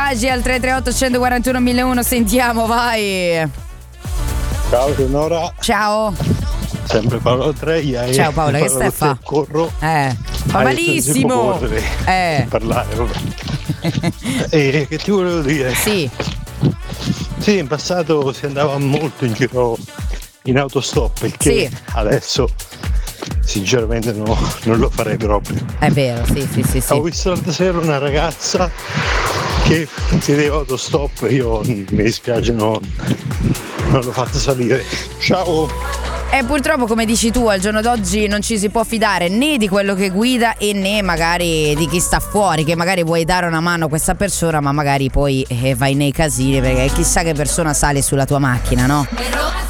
messaggi al 338 141 1001. Sentiamo, vai. Ciao Sonora. Ciao. Sempre Paolo Treia. Ciao Paolo, che stai a fa? Corro. Fa malissimo. Parlare, vabbè. E che ti volevo dire? Sì. Sì, in passato si andava molto in giro in autostop, perché adesso sinceramente non lo farei proprio. È vero, sì. Ho visto l'altra sera una ragazza che chiedeva autostop, io mi dispiace, non l'ho fatto salire. Ciao! E purtroppo, come dici tu, al giorno d'oggi non ci si può fidare né di quello che guida e né magari di chi sta fuori, che magari vuoi dare una mano a questa persona ma magari poi vai nei casini perché chissà che persona sale sulla tua macchina, no?